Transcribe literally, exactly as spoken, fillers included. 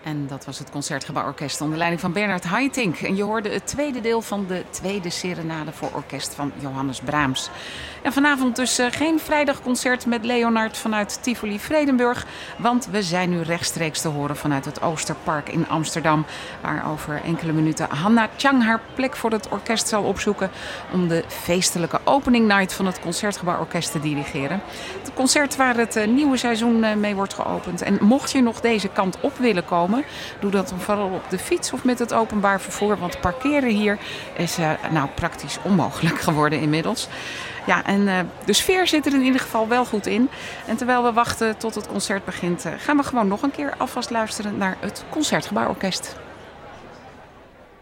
En dat was het Concertgebouworkest onder leiding van Bernard Haitink. En je hoorde het tweede deel van de tweede serenade voor orkest van Johannes Brahms. En vanavond dus uh, geen vrijdagconcert met Leonard vanuit Tivoli Vredenburg. Want we zijn nu rechtstreeks te horen vanuit het Oosterpark in Amsterdam. Waar over enkele minuten Hanna Chang haar plek voor het orkest zal opzoeken. Om de feestelijke opening night van het Concertgebouworkest te dirigeren. Het concert waar het uh, nieuwe seizoen uh, mee wordt geopend. En mocht je nog deze kant op willen komen, doe dat dan vooral op de fiets of met het openbaar vervoer. Want parkeren hier is uh, nou praktisch onmogelijk geworden inmiddels. Ja, en uh, de sfeer zit er in ieder geval wel goed in. En terwijl we wachten tot het concert begint, uh, gaan we gewoon nog een keer alvast luisteren naar het Concertgebouworkest.